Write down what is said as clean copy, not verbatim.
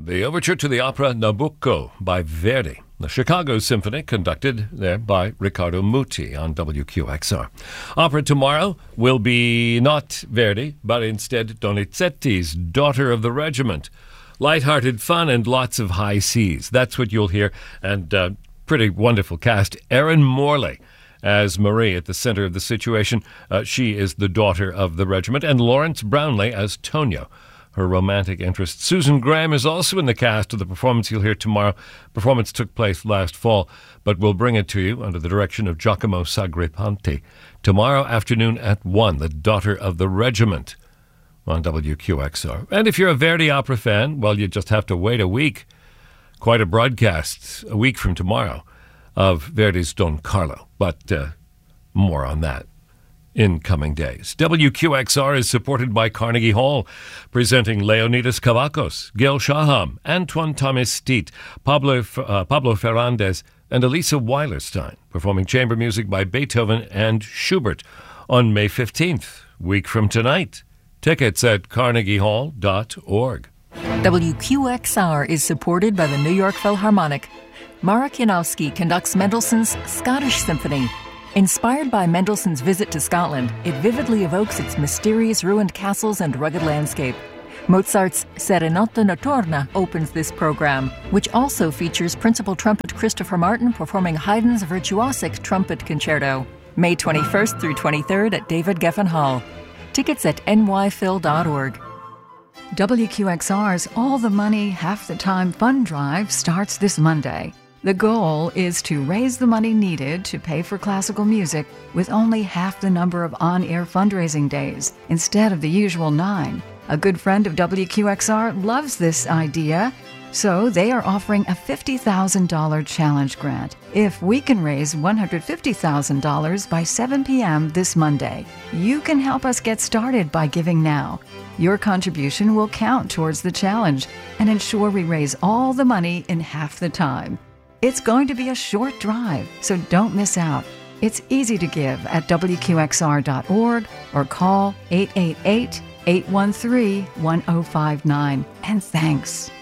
The overture to the opera Nabucco by Verdi. The Chicago Symphony, conducted there by Riccardo Muti on WQXR. Opera tomorrow will be not Verdi, but instead Donizetti's Daughter of the Regiment. Light-hearted fun and lots of high seas. That's what you'll hear. And pretty wonderful cast. Erin Morley as Marie at the center of the situation. She is the daughter of the regiment. And Lawrence Brownlee as Tonio, her romantic interest. Susan Graham is also in the cast of the performance you'll hear tomorrow. Performance took place last fall, but we'll bring it to you under the direction of Giacomo Sagripante tomorrow afternoon at 1, The Daughter of the Regiment on WQXR. And if you're a Verdi opera fan, well, you just have to wait a week. Quite a broadcast a week from tomorrow of Verdi's Don Carlo, but more on that in coming days. WQXR is supported by Carnegie Hall, presenting Leonidas Kavakos, Gil Shaham, Antoine Thomas Steet, Pablo Ferrandez, and Elisa Weilerstein, performing chamber music by Beethoven and Schubert on May 15th, week from tonight. Tickets at carnegiehall.org. WQXR is supported by the New York Philharmonic. Marek Janowski conducts Mendelssohn's Scottish Symphony. Inspired by Mendelssohn's visit to Scotland, it vividly evokes its mysterious ruined castles and rugged landscape. Mozart's Serenata Notturna opens this program, which also features principal trumpet Christopher Martin performing Haydn's virtuosic trumpet concerto. May 21st through 23rd at David Geffen Hall. Tickets at nyphil.org. WQXR's All the Money, Half the Time fund drive starts this Monday. The goal is to raise the money needed to pay for classical music with only half the number of on-air fundraising days instead of the usual 9. A good friend of WQXR loves this idea, so they are offering a $50,000 challenge grant if we can raise $150,000 by 7 p.m. this Monday. You can help us get started by giving now. Your contribution will count towards the challenge and ensure we raise all the money in half the time. It's going to be a short drive, so don't miss out. It's easy to give at WQXR.org or call 888-813-1059. And thanks.